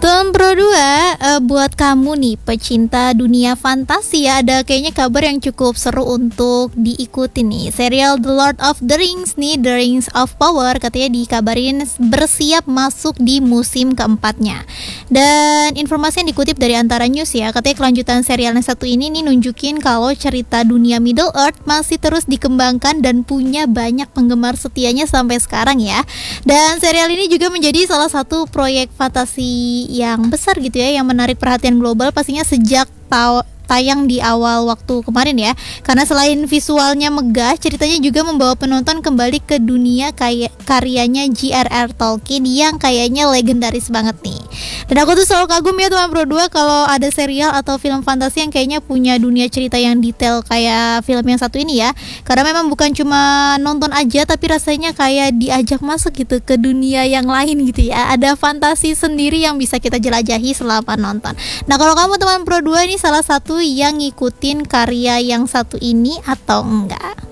Tuan Pro 2, buat kamu nih pecinta dunia fantasi ya, ada kayaknya kabar yang cukup seru untuk diikuti nih. Serial The Lord of the Rings nih, The Rings of Power, katanya dikabarin bersiap masuk di musim keempatnya. Dan informasi yang dikutip dari Antara News ya, katanya kelanjutan serial yang satu ini nih nunjukin kalau cerita dunia Middle Earth masih terus dikembangkan dan punya banyak penggemar setianya sampai sekarang ya. Dan serial ini juga menjadi salah satu proyek fantasi yang besar gitu ya, yang menarik perhatian global pastinya sejak tayang di awal waktu kemarin ya. Karena selain visualnya megah, ceritanya juga membawa penonton kembali ke dunia karyanya J.R.R. Tolkien yang kayaknya legendaris banget nih. Dan aku tuh selalu kagum ya teman Pro 2 kalau ada serial atau film fantasi yang kayaknya punya dunia cerita yang detail kayak film yang satu ini ya. Karena memang bukan cuma nonton aja, tapi rasanya kayak diajak masuk gitu ke dunia yang lain gitu ya. Ada fantasi sendiri yang bisa kita jelajahi selama nonton. Nah, kalau kamu teman Pro 2 ini salah satu yang ngikutin karya yang satu ini atau enggak?